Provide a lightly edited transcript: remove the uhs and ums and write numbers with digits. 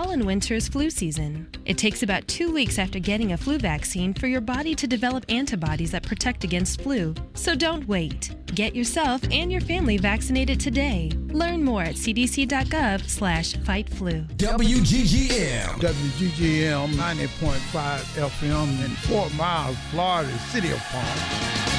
fall and winter's flu season. It takes about 2 weeks after getting a flu vaccine for your body to develop antibodies that protect against flu. So don't wait. Get yourself and your family vaccinated today. Learn more at cdc.gov/fightflu. WGGM. WGGM 90.5 FM in Fort Myers, Florida, City of Palm.